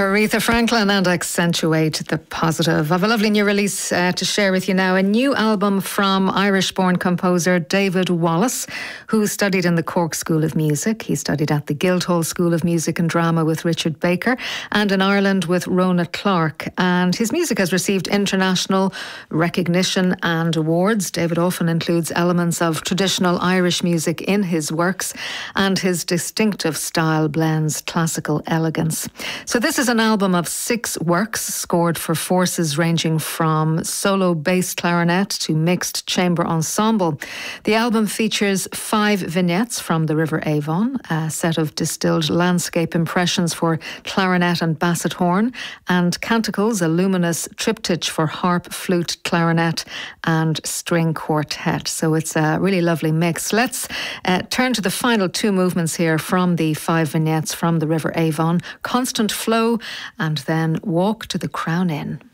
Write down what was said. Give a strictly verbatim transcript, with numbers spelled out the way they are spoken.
Aretha Franklin and Accentuate the Positive. I have a lovely new release uh, to share with you now. A new album from Irish-born composer David Wallace, who studied in the Cork School of Music. He studied at the Guildhall School of Music and Drama with Richard Baker, and in Ireland with Rona Clark. And his music has received international recognition and awards. David often includes elements of traditional Irish music in his works, and his distinctive style blends classical elegance. So this is an album of six works scored for forces ranging from solo bass clarinet to mixed chamber ensemble. The album features five vignettes from the River Avon, a set of distilled landscape impressions for clarinet and basset horn, and canticles, a luminous triptych for harp, flute, clarinet and string quartet. So it's a really lovely mix. Let's uh, turn to the final two movements here from the five vignettes from the River Avon: Constant Flow and then Walk to the Crown Inn.